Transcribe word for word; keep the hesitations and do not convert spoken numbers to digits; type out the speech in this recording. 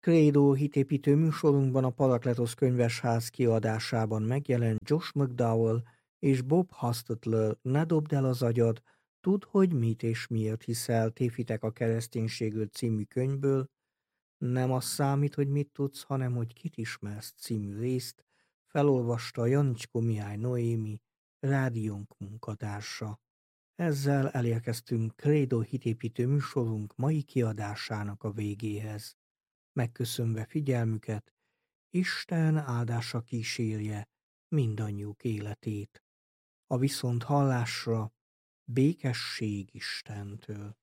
Credo hitépítő műsorunkban a Parakletosz könyvesház kiadásában megjelent Josh McDowell és Bob Hostetler Ne dobd el az agyad, tudd, hogy mit és miért hiszel, tévhitek a kereszténységről című könyvből, Nem az számít, hogy mit tudsz, hanem hogy kit ismersz című részt, felolvasta Janicskó Mihály Noémi, rádiónk munkatársa. Ezzel elérkeztünk Credo hitépítő műsorunk mai kiadásának a végéhez. Megköszönve figyelmüket, Isten áldása kísérje mindannyiuk életét. A viszont hallásra békesség Istentől.